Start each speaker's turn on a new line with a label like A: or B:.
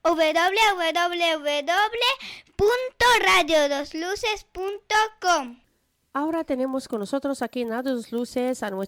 A: www.radiodosluces.com.
B: Ahora tenemos con nosotros aquí en Radio Dos Luces a nuestra